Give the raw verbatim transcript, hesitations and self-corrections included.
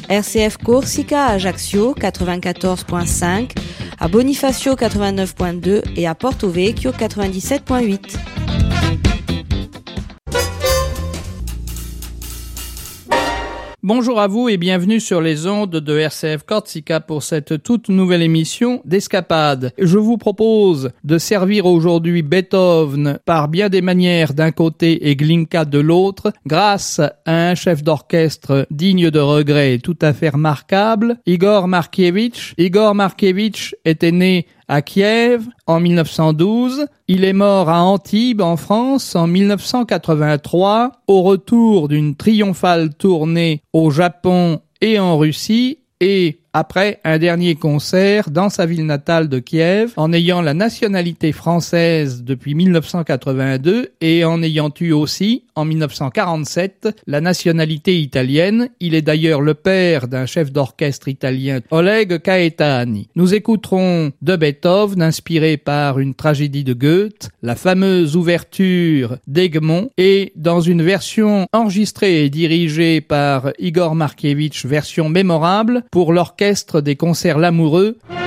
R C F Corsica à Ajaccio quatre-vingt-quatorze virgule cinq, à Bonifacio quatre-vingt-neuf virgule deux et à Porto Vecchio quatre-vingt-dix-sept virgule huit. Bonjour à vous et bienvenue sur les ondes de R C F Corsica pour cette toute nouvelle émission d'Escapade. Je vous propose de servir aujourd'hui Beethoven par bien des manières d'un côté et Glinka de l'autre, grâce à un chef d'orchestre digne de regret et tout à fait remarquable, Igor Markievitch. Igor Markievitch était né à Kiev en mille neuf cent douze. Il est mort à Antibes en France en mille neuf cent quatre-vingt-trois au retour d'une triomphale tournée au Japon et en Russie et après un dernier concert dans sa ville natale de Kiev, en ayant la nationalité française depuis mille neuf cent quatre-vingt-deux et en ayant eu aussi, en mille neuf cent quarante-sept, la nationalité italienne. Il est d'ailleurs le père d'un chef d'orchestre italien, Oleg Caetani. Nous écouterons de Beethoven, inspiré par une tragédie de Goethe, la fameuse ouverture d'Egmont, et dans une version enregistrée et dirigée par Igor Markievitch, version mémorable, pour l'orchestre des concerts L'Amoureux,